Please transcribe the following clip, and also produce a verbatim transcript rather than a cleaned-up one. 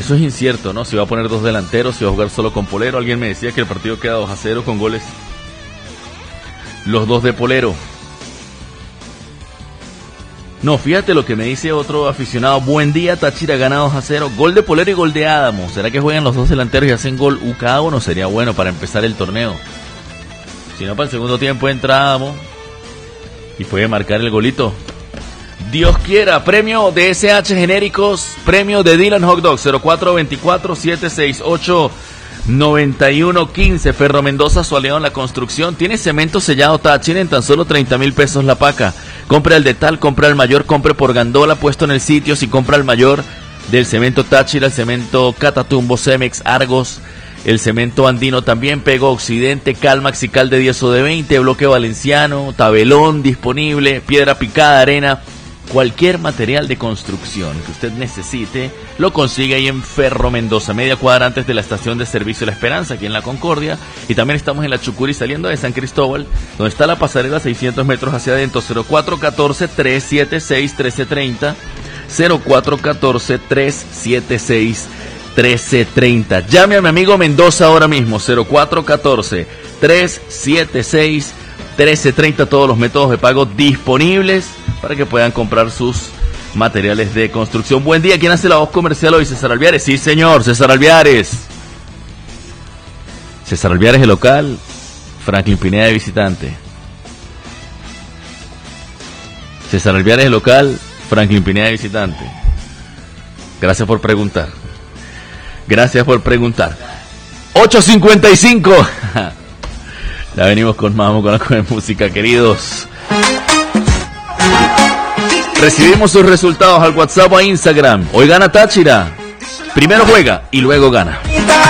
Eso es incierto, ¿no? Si va a poner dos delanteros, si va a jugar solo con Polero. Alguien me decía que el partido queda dos a cero con goles los dos de Polero. No, fíjate lo que me dice otro aficionado. Buen día, Táchira gana dos a cero. Gol de Polero y gol de Adamo. ¿Será que juegan los dos delanteros y hacen gol U cada uno? Sería bueno para empezar el torneo. Si no, para el segundo tiempo entra Adamo y puede marcar el golito. Dios quiera. Premio de S H Genéricos. Premio de Dylan Hot Dog. cero cuatro dos cuatro, siete seis ocho, nueve uno uno cinco. Ferro Mendoza, su aliado en la construcción. Tiene cemento sellado Táchira en tan solo treinta mil pesos la paca. Compra el de tal, compra el mayor, compre por gandola puesto en el sitio. Si compra el mayor del cemento Táchira, el cemento Catatumbo, Cemex, Argos, el cemento andino también, Pego Occidente, Calmax y Cal de diez o de veinte, bloque valenciano, tabelón disponible, piedra picada, arena, cualquier material de construcción que usted necesite, lo consigue ahí en Ferro Mendoza, media cuadra antes de la estación de servicio La Esperanza, aquí en La Concordia. Y también estamos en La Chucuri saliendo de San Cristóbal, donde está la pasarela, seiscientos metros hacia adentro. Cero cuatro uno cuatro, tres siete seis, uno tres tres cero, cero cuatro uno cuatro, tres siete seis, uno tres tres cero. Llame a mi amigo Mendoza ahora mismo, cero cuatro uno cuatro, tres siete seis, uno tres tres cero. Todos los métodos de pago disponibles para que puedan comprar sus materiales de construcción. Buen día, ¿quién hace la voz comercial hoy? César Alviares. Sí, señor, César Alviares. César Alviares de local, Franklin Pineda de visitante. César Alviares de local, Franklin Pineda de visitante. Gracias por preguntar. Gracias por preguntar. ocho cincuenta y cinco. Ya venimos con más, con la con música, queridos. Recibimos sus resultados al WhatsApp o a Instagram. Hoy gana Táchira. Primero juega y luego gana.